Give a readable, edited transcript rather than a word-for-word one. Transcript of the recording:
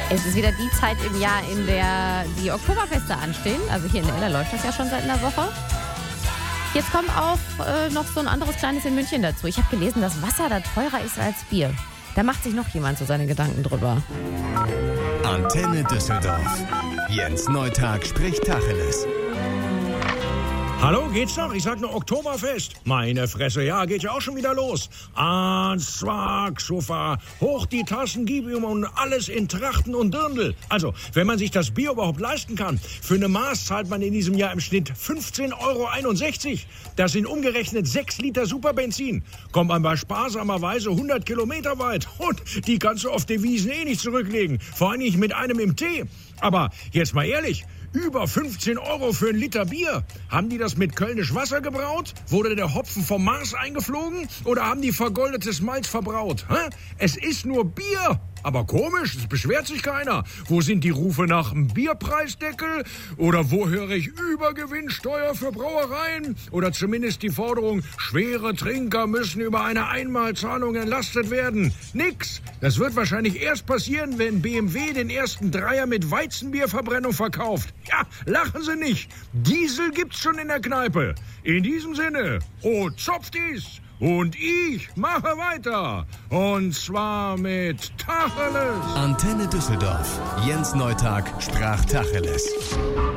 Es ist wieder die Zeit im Jahr, in der die Oktoberfeste anstehen. Also hier in der Eller läuft das ja schon seit einer Woche. Jetzt kommt auch noch so ein anderes Kleines in München dazu. Ich habe gelesen, dass Wasser da teurer ist als Bier. Da macht sich noch jemand so seine Gedanken drüber. Antenne Düsseldorf. Jens Neutag spricht Tacheles. Hallo, geht's noch? Ich sag nur Oktoberfest. Meine Fresse, ja, geht ja auch schon wieder los. Eins, zwei, Sofa, hoch die Tassen, gib ihm und alles in Trachten und Dirndl. Also, wenn man sich das Bier überhaupt leisten kann, für eine Maß zahlt man in diesem Jahr im Schnitt 15,61 €. Das sind umgerechnet 6 Liter Superbenzin. Kommt man bei sparsamerweise 100 Kilometer weit. Und die kannst du auf Devisen eh nicht zurücklegen. Vor allem nicht mit einem im Tee. Aber jetzt mal ehrlich, über 15 € für ein Liter Bier. Haben die das mit Kölnisch Wasser gebraut? Wurde der Hopfen vom Mars eingeflogen? Oder haben die vergoldetes Malz verbraut? Hä? Es ist nur Bier. Aber komisch, es beschwert sich keiner. Wo sind die Rufe nach einem Bierpreisdeckel? Oder wo höre ich Übergewinnsteuer für Brauereien? Oder zumindest die Forderung, schwere Trinker müssen über eine Einmalzahlung entlastet werden. Nix. Das wird wahrscheinlich erst passieren, wenn BMW den ersten Dreier mit Weizenbierverbrennung verkauft. Ja, lachen Sie nicht. Diesel gibt's schon in der Kneipe. In diesem Sinne, oh, Zopfdies. Und ich mache weiter. Und zwar mit Tacheles. Antenne Düsseldorf. Jens Neutag sprach Tacheles.